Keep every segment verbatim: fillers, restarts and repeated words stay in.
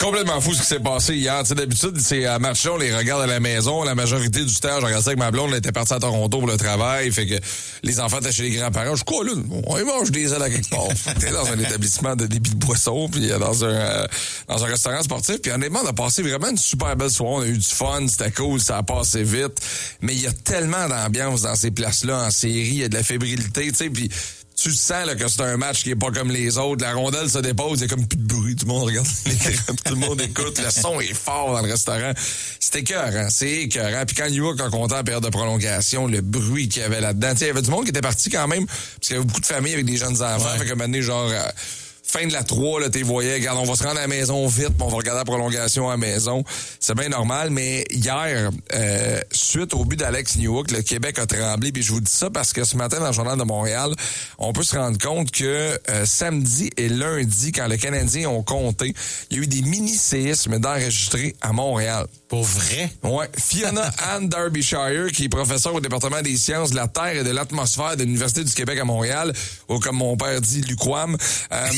complètement fou ce qui s'est passé hier. Tu sais, d'habitude, c'est à match là, on les regarde à la maison. La majorité du temps, je regardais ça avec ma blonde, on était parti à Toronto pour le travail. Fait que les enfants étaient chez les grands-parents. Je crois, là, on mange des ailes à quelque part. T'es dans un établissement de débit de boisson, puis dans un euh, dans un restaurant sportif. Puis honnêtement, on a passé vraiment une super belle soirée. On a eu du fun, c'était cool, ça a passé vite. Mais il y a tellement d'ambiance dans ces places-là en série. Il y a de la fébrilité, tu sais, puis tu sens là, que c'est un match qui est pas comme les autres. La rondelle se dépose, il y a comme plus de bruit. Tout le monde regarde l'écran, tout le monde écoute. Le son est fort dans le restaurant. C'est écœurant, c'est écœurant. Puis quand New York a compté en période de prolongation, le bruit qu'il y avait là-dedans. Tu sais, il y avait du monde qui était parti quand même, parce qu'il y avait beaucoup de familles avec des jeunes enfants. Ouais. Fait que maintenant, genre... Euh, fin de la trois, là, t'es voyais, regarde, on va se rendre à la maison vite, puis on va regarder la prolongation à la maison. C'est bien normal, mais hier, euh, suite au but d'Alex Newhook, le Québec a tremblé, puis je vous dis ça parce que ce matin, dans le Journal de Montréal, on peut se rendre compte que euh, samedi et lundi, quand les Canadiens ont compté, il y a eu des mini-séismes d'enregistrés à Montréal. Pour vrai? Ouais. Fiona Ann Derbyshire, qui est professeure au département des sciences de la Terre et de l'atmosphère de l'Université du Québec à Montréal, ou comme mon père dit, l'U Q A M. Euh,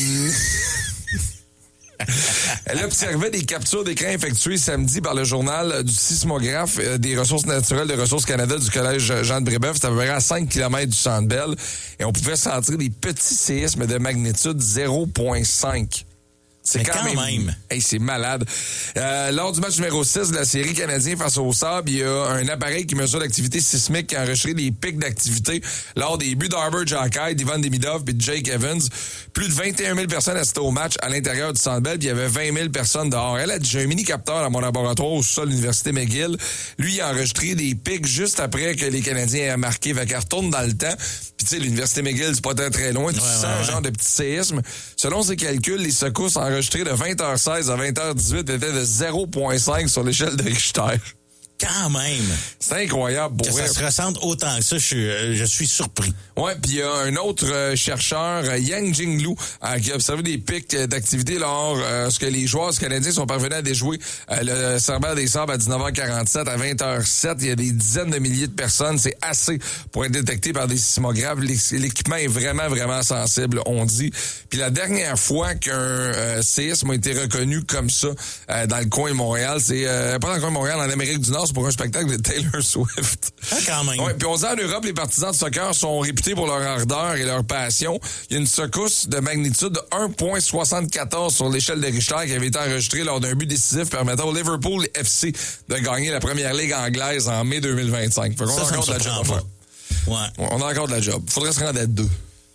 Elle observait des captures d'écran effectuées samedi par le journal du sismographe euh, des ressources naturelles de Ressources Canada du collège Jean de Brébeuf. C'était à peu près à cinq kilomètres du Centre Bell. Et on pouvait sentir des petits séismes de magnitude zéro virgule cinq. C'est quand, quand même... même. Hey, c'est malade. Euh, lors du match numéro six de la série Canadien face au Sable, il y a un appareil qui mesure l'activité sismique qui a enregistré des pics d'activité lors des buts d'Arbor Xhekaj, d'Ivan Demidov et de Jake Evans. Plus de vingt et un mille personnes assistaient au match à l'intérieur du Centre Bell, puis il y avait vingt mille personnes dehors. Elle a dit, j'ai un mini-capteur dans mon laboratoire au sol de l'Université McGill. Lui, il a enregistré des pics juste après que les Canadiens aient marqué. Fait qu'elle retourne dans le temps. Puis tu sais, l'Université McGill, c'est pas très très loin. Tu ouais, sens ouais, un ouais. genre de petit séisme. Selon ses calculs, les secousses enregistrées de vingt heures seize à vingt heures dix-huit étaient de zéro virgule cinq sur l'échelle de Richter. Quand même. C'est incroyable. Que ça se ressente autant que ça, je suis, je suis surpris. Ouais, puis il y a un autre euh, chercheur, euh, Yang Jinglu, euh, qui a observé des pics euh, d'activité lors euh, ce que les joueurs canadiens sont parvenus à déjouer euh, le Cerbère des Sables à dix-neuf heures quarante-sept, à vingt heures sept. Il y a des dizaines de milliers de personnes. C'est assez pour être détecté par des sismographes. L'équipement est vraiment, vraiment sensible, on dit. Puis la dernière fois qu'un euh, séisme a été reconnu comme ça euh, dans le coin de Montréal, c'est euh, pas dans le coin de Montréal, en Amérique du Nord, pour un spectacle de Taylor Swift. Ah, quand même. Ouais, puis on dit en Europe, les partisans de soccer sont réputés pour leur ardeur et leur passion. Il y a une secousse de magnitude de un virgule soixante-quatorze sur l'échelle de Richter qui avait été enregistrée lors d'un but décisif permettant au Liverpool F C de gagner la première ligue anglaise en mai deux mille vingt-cinq. Fait qu'on ça, a ça encore de la job à faire. Ouais. On a encore de la job. Faudrait se rendre à deux.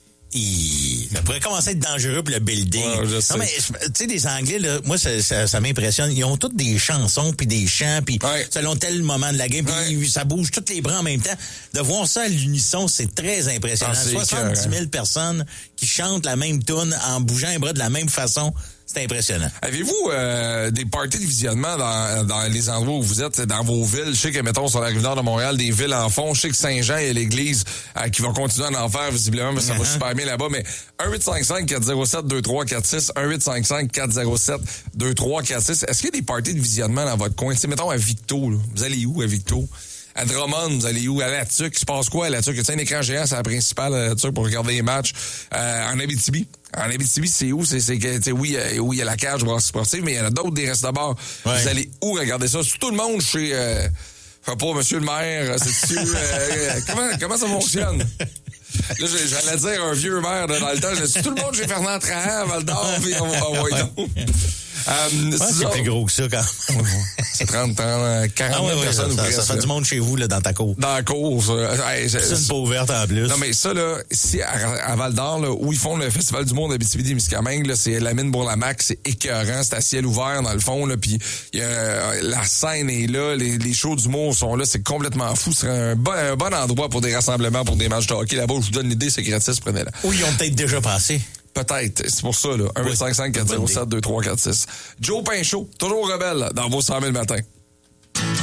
Il... Ça pourrait commencer à être dangereux pour le building. Ouais, je sais. Non, mais tu sais, les Anglais, là, moi, ça, ça, ça m'impressionne. Ils ont toutes des chansons, puis des chants, puis ouais. selon tel moment de la game, puis ouais. ça bouge tous les bras en même temps. De voir ça à l'unisson, c'est très impressionnant. Ah, soixante-dix mille personnes qui chantent la même tune en bougeant les bras de la même façon. C'est impressionnant. Avez-vous euh, des parties de visionnement dans, dans les endroits où vous êtes, dans vos villes? Je sais que, mettons, sur la rive nord de Montréal, des villes en fond. Je sais que Saint-Jean, il y a l'église euh, qui va continuer à en faire, visiblement, mais ça uh-huh. va super bien là-bas. Mais un huit cinq cinq quatre zéro sept deux trois quatre six, un huit cinq cinq quatre zéro sept deux trois quatre six. Est-ce qu'il y a des parties de visionnement dans votre coin? Tu sais, mettons, à Victo, là. Vous allez où, à Victo? À Drummond, vous allez où? À La Tuque, il se passe quoi à La Tuque? C'est un écran géant, c'est la principale à La Tuque pour regarder les matchs. Euh, en Abitibi. En Abitibi, c'est où? C'est, c'est que, tu sais, oui, euh, oui, il y a la cage brasserie sportive, mais il y en a d'autres des restes de bar. Ouais. Vous allez où regarder ça? C'est tout le monde chez, euh, enfin, pas monsieur le maire, c'est-tu, euh, comment, comment ça fonctionne? Là, j'allais dire un vieux maire de dans le temps. J'ai dit, tout le monde chez Fernand Trahan à Val-d'Or, puis on va envoyer donc. Um, ouais, c'est plus gros que ça, quand même. C'est trente, trente, quarante ah, ouais, ouais, personnes. Ça, ça, ça fait du monde chez vous, là, dans ta cour. Dans la cour, ça. Hey, c'est, c'est une peau verte en plus. Non, mais ça, là, ici, à, à Val-d'Or, là, où ils font le Festival du monde d'Abitibi-Témiscamingue, là, c'est la mine Bourlamaque, c'est écœurant, c'est à ciel ouvert, dans le fond, là, puis y a, euh, la scène est là, les, les shows d'humour sont là, c'est complètement fou. Ce serait un bon, un bon endroit pour des rassemblements, pour des matchs de hockey. Là-bas, je vous donne l'idée, c'est gratis, prenez-la. Oui, ils ont peut-être déjà passé. Peut-être. C'est pour ça, là. un huit cinq cinq quatre zéro sept deux trois quatre six. Joe Pinchot, toujours rebelle, dans vos cent mille matins.